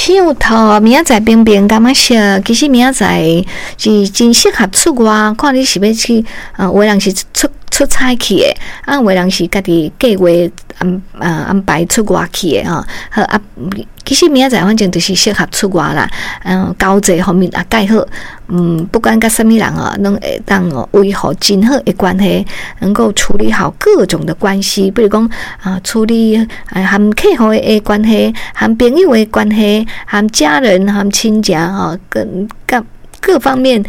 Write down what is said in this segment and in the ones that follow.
想头明仔载冰冰感觉说，其实明仔载是真适合出外，看你是要去有的人是出差去的，有的人是家己计划安排出外去的吼。好啊，其实明仔载反正就是适合出外啦。交际方面也介好，不管甲什么人拢会当维护真好的关系，能够处理好各种的关系，比如讲处理和客户的关系，和朋友的关系，和家人、和亲家跟各方面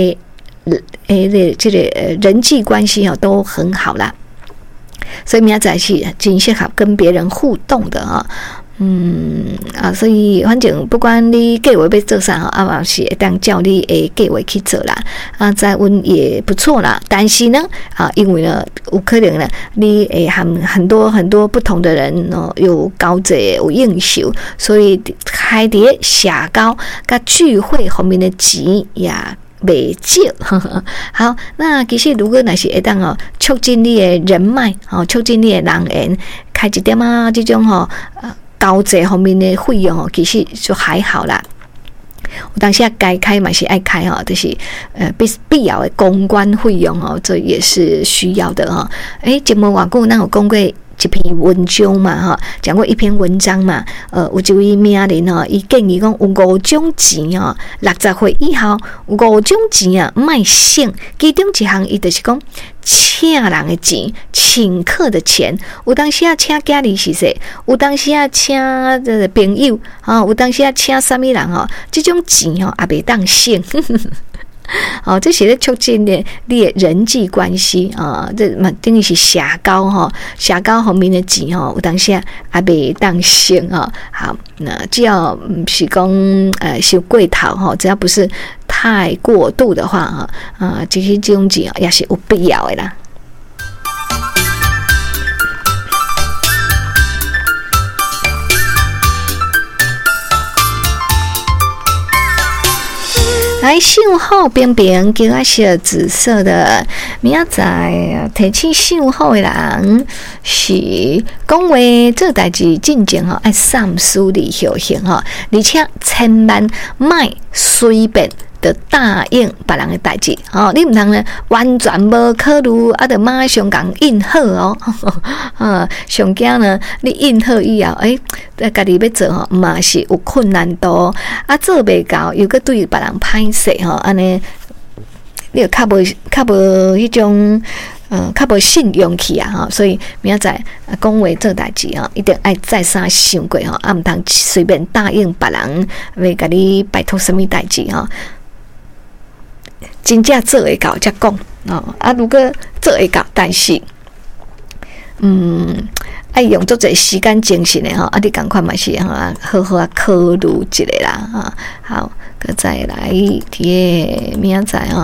这个人际关系都很好啦。所以明仔载是真适合跟别人互动的所以反正不管你计划要做啥嘛是会当照你的计划去做啦。再问也不错啦，但是呢因为呢有可能呢你会和很多很多不同的人有交际有应酬，所以开伫社交甲聚会方面的钱也袂少。好，那其实如果那是会当促进你的人脉促进你的人缘，开一点这种交际方面的费用其实就还好啦。有当时该开嘛是爱开就是必要的公关费用这也是需要的节目外久咱有讲过一篇文章嘛讲过一篇文章嘛，有一位名人伊建议讲有5种钱60岁以后有5种钱卖省，其中一项伊就是讲请人的钱，请客的钱，有当时请家里是谁，有当时请朋友有当时请什么人这种钱也袂当省。这是咧促进你的人际关系这等于是社交社交方面的钱有当时也袂当省好，那只要不是讲收过头只要不是太过度的话其实这种钱也是有必要的啦。来想好冰冰叫我是紫色的，明仔载提起想好的人是讲话这代志进前爱三思而后行而且千万莫随便就答应别人的代志你唔通呢完全无考虑就马上讲应好上惊呢你应好以后家己要做嘛是有困难度做袂到又搁对别人歹势安尼你就较无迄种较无信用去所以明仔载讲话做代志一定爱再三想过唔通随便答应别人要甲你拜托什么代志真正做会到才讲如果做会到，但是爱用足侪时间精神的你赶快嘛是好好考虑一下啦好，再来提明仔载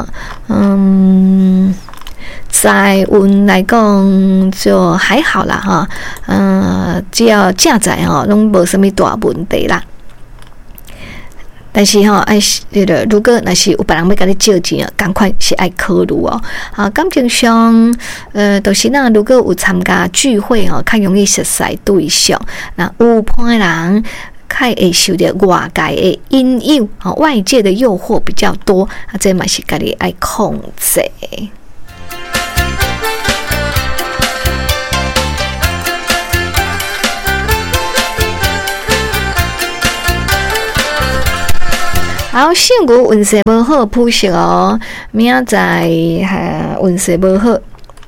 财运来讲就还好啦只要正在拢无什么大问题啦。但是如果那是有别人要跟你借钱赶快是爱考虑感情上就是如果有参加聚会较容易熟悉对象，那有伴的人较会受到外界的引诱外界的诱惑比较多这嘛是家己爱控制。好，性格运势无好，朴实明仔载运势无好，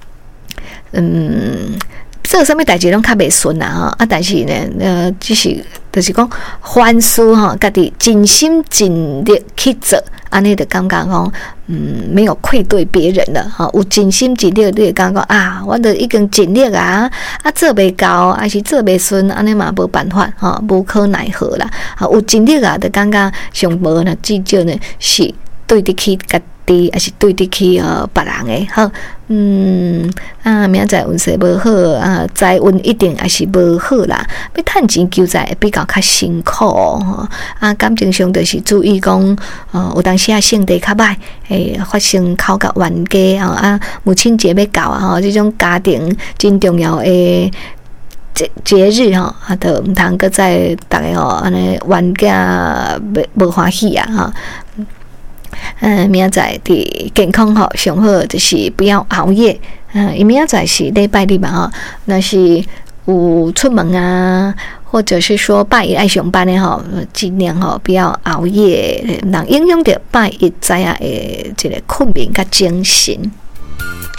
做什么代志拢较袂顺但是呢只是就是讲凡事家己尽心尽力去做，安尼就感觉讲没有愧对别人了有尽心尽力，你就感觉我就已经尽力做袂到还是做袂顺，安尼嘛无办法无可奈何啦有尽力就感觉上无呢，至少呢是对得起家己，还是对得起别人的好明仔载运势无好财运一定还是无好啦，要趁钱求财会比较较辛苦感情上就是注意讲有当时性地较歹发生口角冤家母亲节要到这种家庭真重要的节日吼，都毋通搁再逐个吼安尼冤家无欢喜啊哈。明仔载伫健康吼上好就是不要熬夜。因明仔载是礼拜日嘛吼，那是有出门啊，或者是说拜一爱上班的吼，尽量吼不要熬夜，人影响到拜一知影的这个困眠甲精神。